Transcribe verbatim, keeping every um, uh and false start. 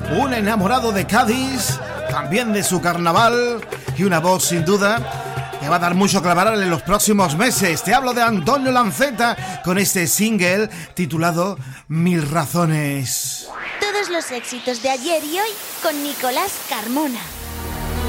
un enamorado de Cádiz, también de su carnaval, y una voz sin duda que va a dar mucho que hablar en los próximos meses. Te hablo de Antonio Lanceta con este single titulado Mil Razones. Todos los éxitos de ayer y hoy con Nicolás Carmona.